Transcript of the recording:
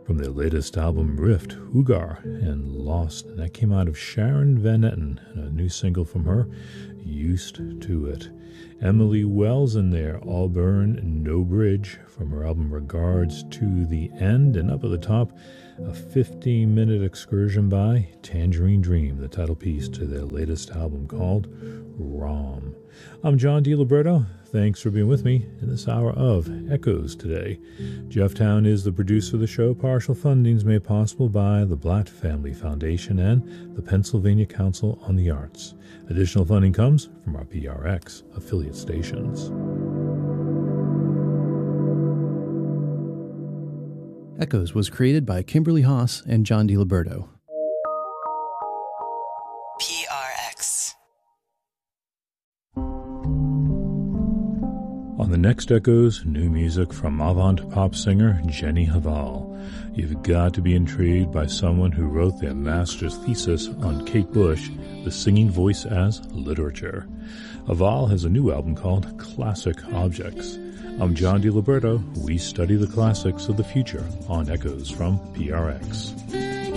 from their latest album Rift, Ugar and Lost. And that came out of Sharon Van Etten, and a new single from her, Used to It. Emily Wells in there, All Burn, No Bridge, from her album Regards to the End. And up at the top, a 15-minute excursion by Tangerine Dream, the title piece to their latest album called Rom. I'm John DiLiberto. Thanks for being with me in this hour of Echoes today. Jeff Town is the producer of the show. Partial funding is made possible by the Blatt Family Foundation and the Pennsylvania Council on the Arts. Additional funding comes from our PRX affiliate stations. Echoes was created by Kimberly Haas and John DiLiberto. PRX. On the next Echoes, new music from avant pop singer Jenny Hval. You've got to be intrigued by someone who wrote their master's thesis on Kate Bush, the singing voice as literature. Hval has a new album called Classic Objects. I'm John DiLiberto. We study the classics of the future on Echoes from PRX.